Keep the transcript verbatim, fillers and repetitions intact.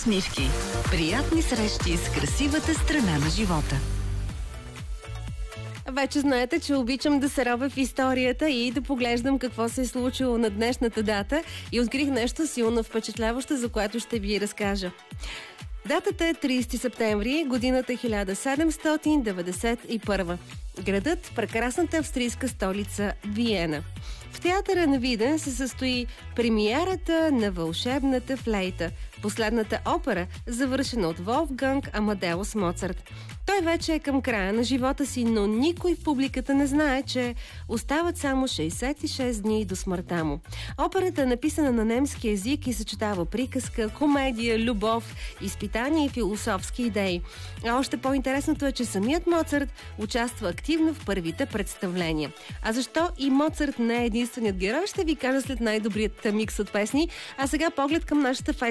усмивки. Приятни срещи с красивата страна на живота. Вече знаете, че обичам да се робя в историята и да поглеждам какво се е случило на днешната дата и открих нещо силно впечатляващо, за което ще ви разкажа. Датата е тридесети септември, годината хиляда седемстотин деветдесет и първа. Градът, прекрасната австрийска столица Виена. В театъра на Виден се състои премиерата на Вълшебната флейта, последната опера, завършена от Волфганг Амадеус Моцарт. Той вече е към края на живота си, но никой в публиката не знае, че остават само шейсет и шест дни до смъртта му. Операта е написана на немски език и съчетава приказка, комедия, любов, изпитания и философски идеи. А още по-интересното е, че самият Моцарт участва активно в първите представления. А защо и Моцарт не е единственият герой, ще ви кажа след най-добрият микс от песни. А сега поглед към нашата